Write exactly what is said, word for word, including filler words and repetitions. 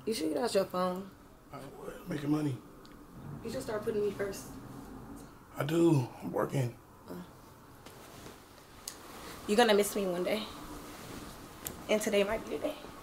You should get out your phone. Uh, what? Making money. You should start putting me first. I do. I'm working. Uh, you're gonna miss me one day. And today might be the day.